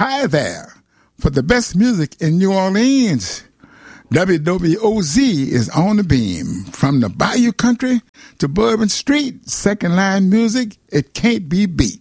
Hi there. For the best music in New Orleans, WWOZ is on the beam. From the Bayou Country to Bourbon Street, second line music, it can't be beat.